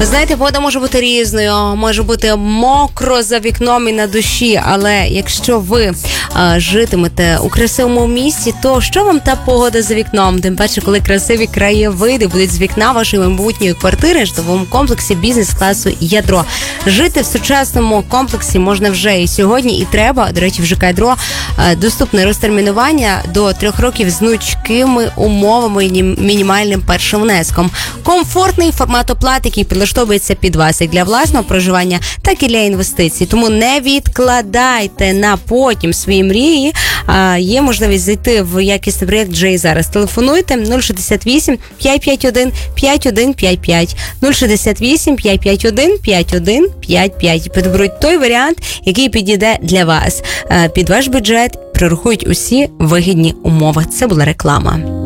Ви знаєте, погода може бути різною, може бути мокро за вікном і на душі, але якщо ви житимете у красивому місті, то що вам та погода за вікном? Тим паче, коли красиві краєвиди будуть з вікна вашої майбутньої квартири в житловому комплексі бізнес-класу «Ядро». Жити в сучасному комплексі можна вже і сьогодні, і треба. До речі, в ЖК «Ядро» доступне розтермінування до 3 років з гнучкими умовами і мінімальним першим внеском. Комфортний формат оплати, який підлаштовується під вас як для власного проживання, так і для інвестицій. Тому не відкладайте на потім свої мрії. Є можливість зайти в якісний проєкт вже і зараз. Телефонуйте 068 551 5155 068 551 5155. Підберуть той варіант, який підійде для вас. Під ваш бюджет прорахують усі вигідні умови. Це була реклама.